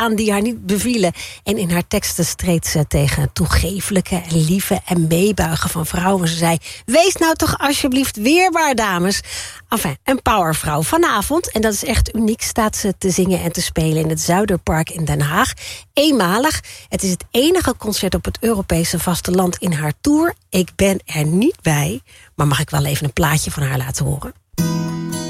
aan die haar niet bevielen. En in haar teksten streed ze tegen toegeeflijke en lieve en meebuigen van vrouwen. Ze zei, wees nou toch alsjeblieft weerbaar, dames. Enfin, een powervrouw. Vanavond, en dat is echt uniek, staat ze te zingen en te spelen in het Zuiderpark in Den Haag. Eenmalig. Het is het enige concert op het Europese vasteland in haar tour. Ik ben er niet bij, maar mag ik wel even een plaatje van haar laten horen?